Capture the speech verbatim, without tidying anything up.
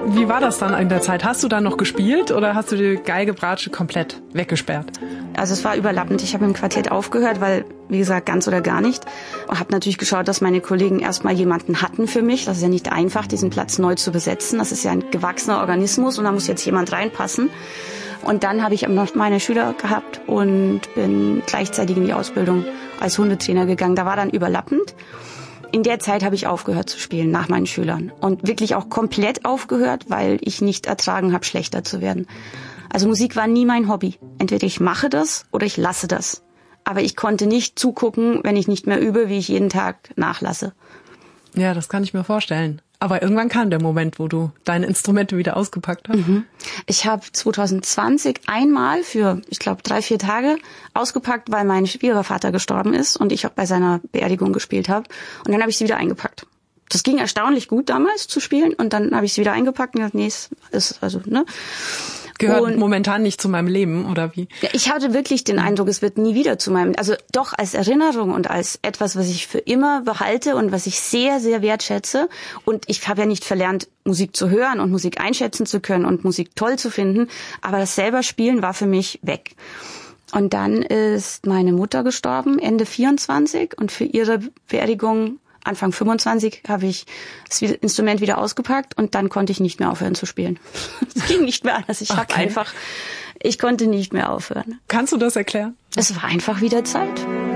Wie war das dann in der Zeit? Hast du dann noch gespielt oder hast du die Geige, Bratsche komplett weggesperrt? Also es war überlappend. Ich habe im Quartett aufgehört, weil, wie gesagt, ganz oder gar nicht. Und habe natürlich geschaut, dass meine Kollegen erstmal jemanden hatten für mich. Das ist ja nicht einfach, diesen Platz neu zu besetzen. Das ist ja ein gewachsener Organismus und da muss jetzt jemand reinpassen. Und dann habe ich noch meine Schüler gehabt und bin gleichzeitig in die Ausbildung als Hundetrainer gegangen. Da war dann überlappend. In der Zeit habe ich aufgehört zu spielen, nach meinen Schülern. Und wirklich auch komplett aufgehört, weil ich nicht ertragen habe, schlechter zu werden. Also Musik war nie mein Hobby. Entweder ich mache das oder ich lasse das. Aber ich konnte nicht zugucken, wenn ich nicht mehr übe, wie ich jeden Tag nachlasse. Ja, das kann ich mir vorstellen. Aber irgendwann kam der Moment, wo du deine Instrumente wieder ausgepackt hast. Mhm. Ich habe zwanzig zwanzig einmal für, ich glaube, drei, vier Tage ausgepackt, weil mein Schwiegervater gestorben ist und ich auch bei seiner Beerdigung gespielt habe. Und dann habe ich sie wieder eingepackt. Das ging erstaunlich gut damals zu spielen und dann habe ich sie wieder eingepackt und gesagt, nee, es ist also, ne? Gehört und momentan nicht zu meinem Leben, oder wie? Ja, ich hatte wirklich den Eindruck, es wird nie wieder zu meinem, also doch als Erinnerung und als etwas, was ich für immer behalte und was ich sehr, sehr wertschätze. Und ich habe ja nicht verlernt, Musik zu hören und Musik einschätzen zu können und Musik toll zu finden, aber das selber Spielen war für mich weg. Und dann ist meine Mutter gestorben, Ende vierundzwanzig, und für ihre Beerdigung Anfang fünfundzwanzig habe ich das Instrument wieder ausgepackt und dann konnte ich nicht mehr aufhören zu spielen. Es ging nicht mehr anders. Ich okay. habe einfach, ich konnte nicht mehr aufhören. Kannst du das erklären? Es war einfach wieder Zeit.